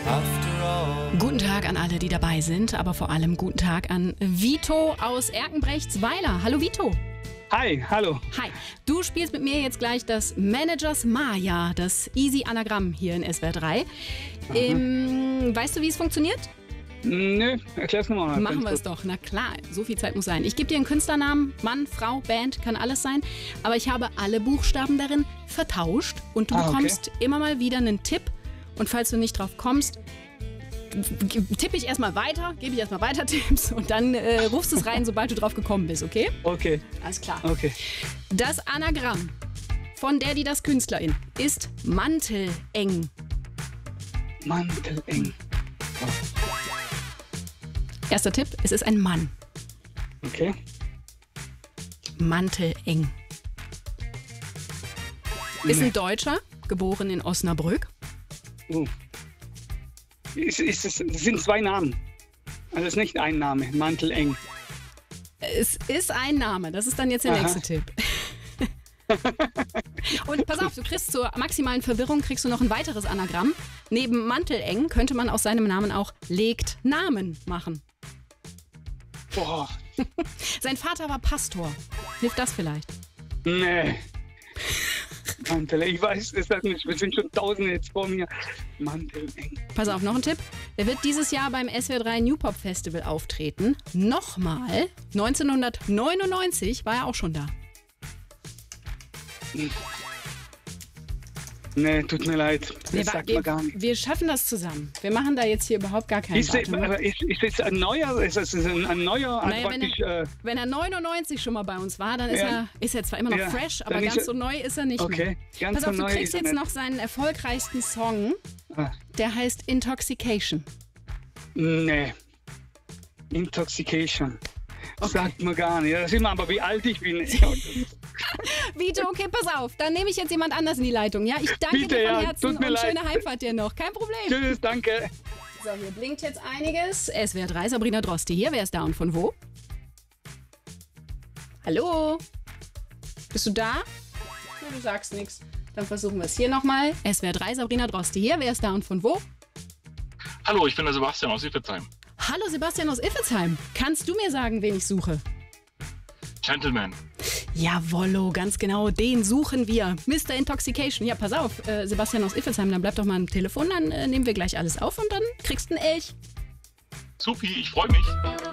Guten Tag an alle, die dabei sind, aber vor allem guten Tag an Vito aus Erkenbrechtsweiler. Hallo Vito. Hi, hallo. Hi, du spielst mit mir jetzt gleich das Managers Maya, das Easy Anagramm hier in SWR 3. Weißt du, wie es funktioniert? Nö, erklär's nochmal. Machen wir es doch, na klar, so viel Zeit muss sein. Ich gebe dir einen Künstlernamen, Mann, Frau, Band, kann alles sein. Aber ich habe alle Buchstaben darin vertauscht und du bekommst immer mal wieder einen Tipp. Und falls du nicht drauf kommst, tippe ich erstmal weiter, gebe ich erstmal weiter Tipps und dann rufst du es rein, sobald du drauf gekommen bist, okay? Okay. Alles klar. Okay. Das Anagramm von der, die das Künstlerin, ist manteleng. Manteleng. Erster Tipp, es ist ein Mann. Okay. Manteleng. Ist ein Deutscher, geboren in Osnabrück. Das sind zwei Namen. Also es ist nicht ein Name, Manteleng. Es ist ein Name, das ist dann jetzt der nächste Tipp. Und pass auf, du kriegst zur maximalen Verwirrung kriegst du noch ein weiteres Anagramm. Neben Manteleng könnte man aus seinem Namen auch legt Namen machen. Boah. Sein Vater war Pastor. Hilft das vielleicht? Nee. Manteleng, ich weiß es nicht. Wir sind schon Tausende jetzt vor mir. Manteleng. Pass auf, noch ein Tipp. Er wird dieses Jahr beim SWR 3 New Pop Festival auftreten. Nochmal. 1999 war er auch schon da. Nee, tut mir leid. Das sagt man gar nicht. Wir schaffen das zusammen. Wir machen da jetzt hier überhaupt gar keinen Ist es ein neuer? Ist es ein neuer? Naja, wenn er 99 schon mal bei uns war, dann ist er zwar immer noch fresh, aber ganz so neu ist er nicht mehr. Ganz Pass auf, so du kriegst jetzt noch seinen erfolgreichsten Song. Der heißt Intoxication. Nee. Intoxication. Sagt man gar nicht. Da sieht man aber, wie alt ich bin. Vito, okay, pass auf. Dann nehme ich jetzt jemand anders in die Leitung. Ja, ich danke dir von Herzen und schöne Heimfahrt dir noch. Kein Problem. Tschüss, danke. So, hier blinkt jetzt einiges. SWR 3, Sabrina Droste hier. Wer ist da und von wo? Hallo? Bist du da? Ja, du sagst nichts. Dann versuchen wir es hier nochmal. SWR 3, Sabrina Droste hier. Wer ist da und von wo? Hallo, ich bin der Sebastian aus Iffezheim. Hallo Sebastian aus Iffezheim. Kannst du mir sagen, wen ich suche? Gentleman. Jawollo, ganz genau, den suchen wir. Mr. Intoxication. Ja, pass auf, Sebastian aus Iffezheim, dann bleib doch mal am Telefon, dann nehmen wir gleich alles auf und dann kriegst du einen Elch. Supi, ich freue mich.